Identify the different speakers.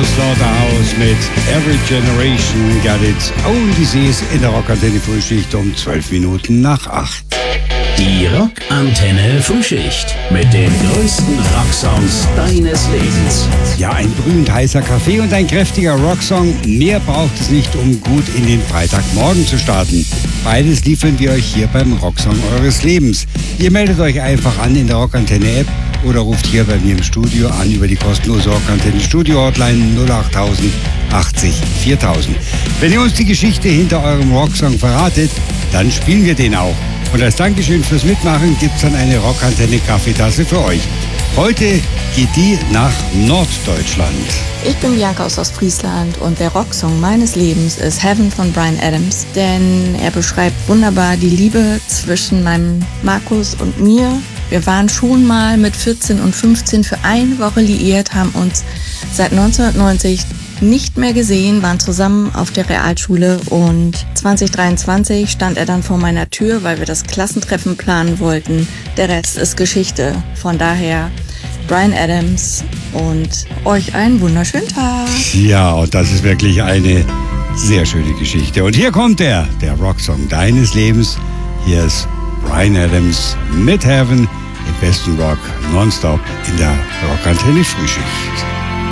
Speaker 1: the Slaughterhouse mit Every Generation Got Its Own Disease in der Rockantenne Frühschicht um 8:12.
Speaker 2: Die Rockantenne Frühschicht mit den größten Rocksongs deines Lebens.
Speaker 1: Ja, ein brühend heißer Kaffee und ein kräftiger Rocksong. Mehr braucht es nicht, um gut in den Freitagmorgen zu starten. Beides liefern wir euch hier beim Rocksong eures Lebens. Ihr meldet euch einfach an in der Rockantenne-App oder ruft hier bei mir im Studio an über die kostenlose Rockantenne Studio-Hotline 08000 80 4000. Wenn ihr uns die Geschichte hinter eurem Rocksong verratet, dann spielen wir den auch. Und als Dankeschön fürs Mitmachen gibt's dann eine Rockantenne-Kaffeetasse für euch. Heute geht die nach Norddeutschland.
Speaker 3: Ich bin Bianca aus Ostfriesland und der Rocksong meines Lebens ist Heaven von Bryan Adams, denn er beschreibt wunderbar die Liebe zwischen meinem Markus und mir. Wir waren schon mal mit 14 und 15 für eine Woche liiert, haben uns seit 1990 nicht mehr gesehen, waren zusammen auf der Realschule und 2023 stand er dann vor meiner Tür, weil wir das Klassentreffen planen wollten. Der Rest ist Geschichte. Von daher Bryan Adams und euch einen wunderschönen Tag.
Speaker 1: Ja, und das ist wirklich eine sehr schöne Geschichte. Und hier kommt der Rocksong deines Lebens. Hier ist Bryan Adams mit Heaven, im besten Rock nonstop in der Rockantenne Frühschicht.